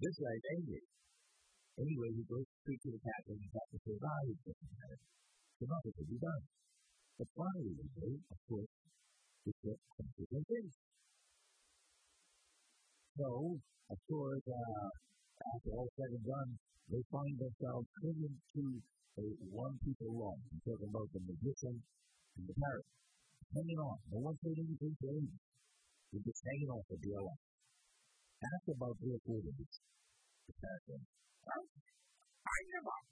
This guy's angry. Anyway, he goes to speak to the captain, and the captain says, he doesn't matter. So nothing can be done. But finally, one day, of course, the ship crashes and sinks. So, of course, after all said and done, they find themselves clinging to a one people log. I'm talking about the magician and the parrot. Hanging on. No one said anything to him. They're just hanging on for dear life. After about 3 or 4 days, the parrot says, I never